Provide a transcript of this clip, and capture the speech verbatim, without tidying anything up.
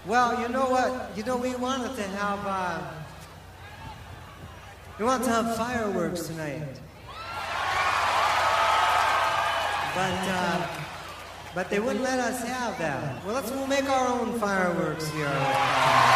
Well, you know what? You know, we wanted to have, uh, we wanted to have fireworks tonight. But, uh, but they wouldn't let us have that. Well, let's we'll make our own fireworks here.